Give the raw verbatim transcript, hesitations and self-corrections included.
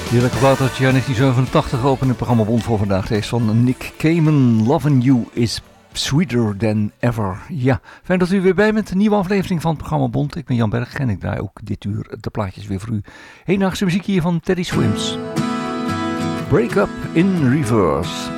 Heerlijke plaat uit het jaar negentien zevenentachtig opende het programma Bond voor vandaag. Deze van Nick Cayman, Loving You is Sweeter Than Ever. Ja, fijn dat u weer bij bent. Een nieuwe aflevering van het programma Bond. Ik ben Jan Berg en ik draai ook dit uur de plaatjes weer voor u. Hedendaagse muziek hier van Teddy Swims. Break Up in Reverse.